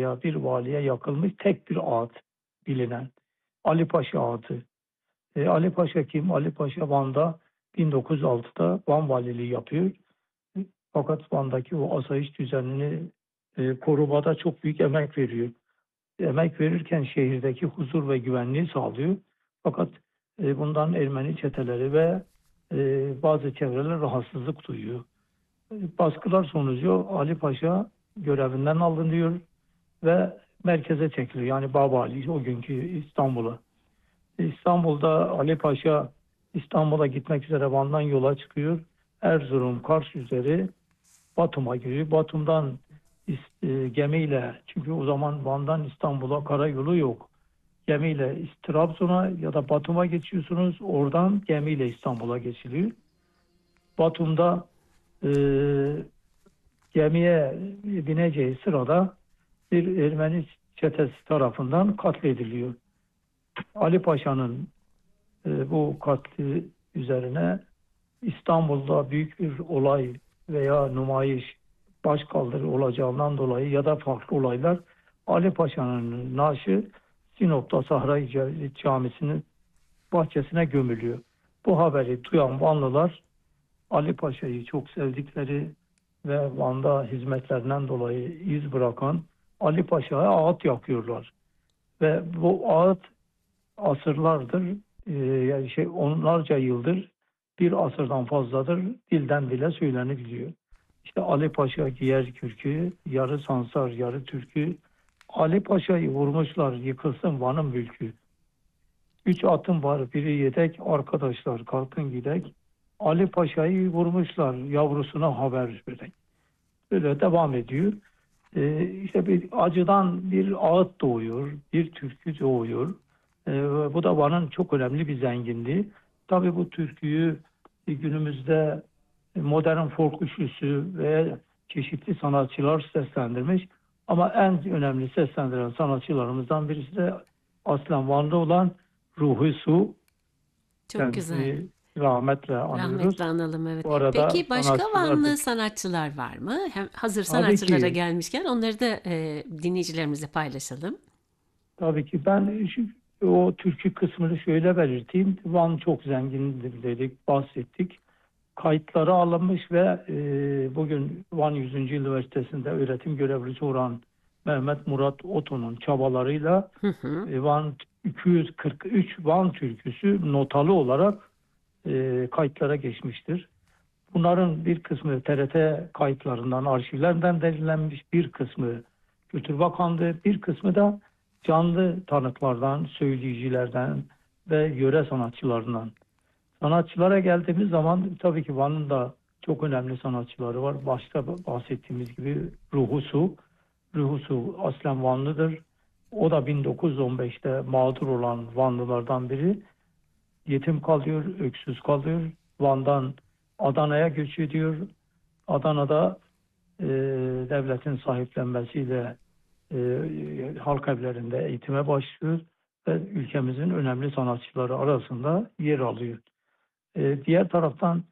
padişaya, bir valiye yakılmış tek bir ağıt bilinen. Ali Paşa ağıtı. Ali Paşa kim? Ali Paşa Van'da 1906'da Van valiliği yapıyor. Fakat Van'daki o asayiş düzenini korumada çok büyük emek veriyor. Emek verirken şehirdeki huzur ve güvenliği sağlıyor. Fakat bundan Ermeni çeteleri ve bazı çevreler rahatsızlık duyuyor. Baskılar sonucu Ali Paşa görevinden alınıyor ve merkeze çekiliyor. Yani Babali, o günkü İstanbul'a. İstanbul'da Ali Paşa İstanbul'a gitmek üzere Van'dan yola çıkıyor. Erzurum, Kars üzeri Batum'a giriyor. Batum'dan gemiyle, çünkü o zaman Van'dan İstanbul'a karayolu yok. Gemiyle Trabzon'a ya da Batum'a geçiyorsunuz. Oradan gemiyle İstanbul'a geçiliyor. Batum'da e, gemiye bineceği sırada bir Ermeni çetesi tarafından katlediliyor. Ali Paşa'nın bu katli üzerine İstanbul'da büyük bir olay veya nümayiş, başkaldırı olacağından dolayı ya da farklı olaylar, Ali Paşa'nın naaşı Sinop'ta Sahra-i Camisi'nin bahçesine gömülüyor. Bu haberi duyan Vanlılar Ali Paşa'yı çok sevdikleri ve Van'da hizmetlerinden dolayı iz bırakan Ali Paşa'ya ağıt yakıyorlar. Ve bu ağıt asırlardır, yani onlarca yıldır, bir asırdan fazladır dilden dile söylenebiliyor. İşte Ali Paşa giyer kürkü, yarı Sansar, yarı Türkü. Ali Paşa'yı vurmuşlar, yıkılsın Van'ın mülkü. 3 atım var, biri yedek, arkadaşlar kalkın gidek. Ali Paşa'yı vurmuşlar, yavrusuna haber vererek. Böyle devam ediyor. İşte bir acıdan bir ağıt doğuyor, bir türkü doğuyor. Bu da Van'ın çok önemli bir zenginliği. Tabii bu türküyü günümüzde modern folk üçlüsü ve çeşitli sanatçılar seslendirmiş. Ama en önemli seslendiren sanatçılarımızdan birisi de aslen Vanlı olan Ruhi Su. Çok güzel. Kendisini rahmetle Rahmetle anıyoruz. analım, evet. Bu arada Peki başka sanatçılardır. Vanlı sanatçılar var mı? Hem hazır Tabii sanatçılara ki gelmişken onları da dinleyicilerimizle paylaşalım. Tabii ki ben o türkü kısmını şöyle belirteyim. Van çok zengindir dedik, bahsettik. Kayıtları alınmış ve bugün Van 100. Yıl Üniversitesi'nde öğretim görevlisi olan Mehmet Murat Oto'nun çabalarıyla Hı hı. Van 243 Van türküsü notalı olarak kayıtlara geçmiştir. Bunların bir kısmı TRT kayıtlarından, arşivlerden derlenmiş, bir kısmı Kültür Bakanlığı, bir kısmı da canlı tanıklardan, söyleyicilerden ve yöre sanatçılarından. Sanatçılara geldiğimiz zaman tabii ki Van'ın da çok önemli sanatçıları var. Başta bahsettiğimiz gibi Ruhu Su. Ruhu Su aslen Vanlıdır. O da 1915'te mağdur olan Vanlılardan biri. Yetim kalıyor, öksüz kalıyor. Van'dan Adana'ya göç ediyor. Adana'da e, devletin sahiplenmesiyle halk evlerinde eğitime başlıyor ve ülkemizin önemli sanatçıları arasında yer alıyor. Diğer taraftan